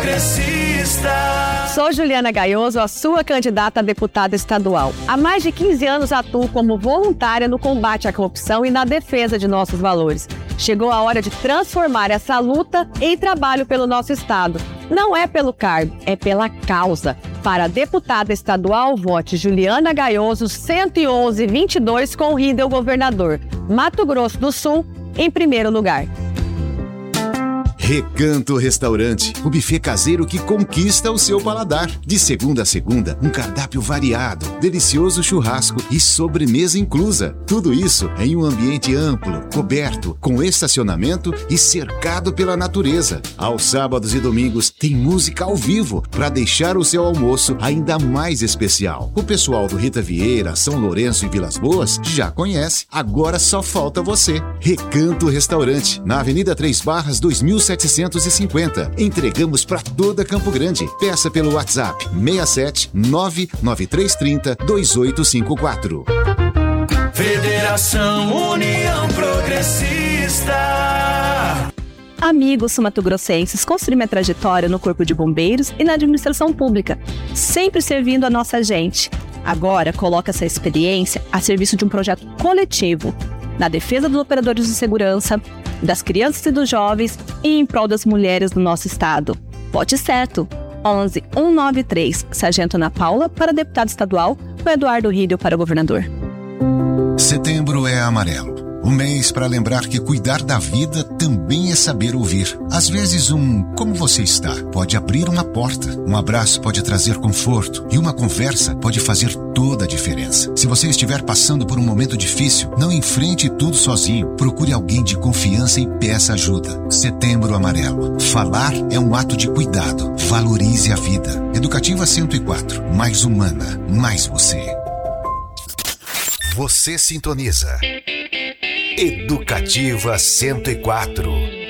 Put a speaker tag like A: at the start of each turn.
A: Sou Juliana Gaioso, a sua candidata a deputada estadual. Há mais de 15 anos atuo como voluntária no combate à corrupção e na defesa de nossos valores. Chegou a hora de transformar essa luta em trabalho pelo nosso estado. Não é pelo cargo, é pela causa. Para a deputada estadual, vote Juliana Gaioso 111-22 com Riedel Governador. Mato Grosso do Sul, em primeiro lugar.
B: Recanto Restaurante, o buffet caseiro que conquista o seu paladar. De segunda a segunda, um cardápio variado, delicioso churrasco e sobremesa inclusa. Tudo isso em um ambiente amplo, coberto, com estacionamento e cercado pela natureza. Aos sábados e domingos tem música ao vivo para deixar o seu almoço ainda mais especial. O pessoal do Rita Vieira, São Lourenço e Vilas Boas já conhece. Agora só falta você. Recanto Restaurante, na Avenida 3 Barras 2750. Entregamos para toda Campo Grande. Peça pelo WhatsApp 67 99330 2854.
C: Federação União Progressista.
D: Amigos sumatogrossenses, construí minha trajetória no Corpo de Bombeiros e na administração pública, sempre servindo a nossa gente. Agora, coloca essa experiência a serviço de um projeto coletivo, na defesa dos operadores de segurança, das crianças e dos jovens e em prol das mulheres do nosso estado. Vote certo! 11193, Sargento Ana Paula para deputado estadual, o Eduardo Riedel para governador.
B: Setembro é amarelo. Um mês para lembrar que cuidar da vida também é saber ouvir. Às vezes como você está pode abrir uma porta. Um abraço pode trazer conforto e uma conversa pode fazer toda a diferença. Se você estiver passando por um momento difícil, não enfrente tudo sozinho. Procure alguém de confiança e peça ajuda. Setembro Amarelo. Falar é um ato de cuidado. Valorize a vida. Educativa 104. Mais humana. Mais você. Você sintoniza Educativa 104.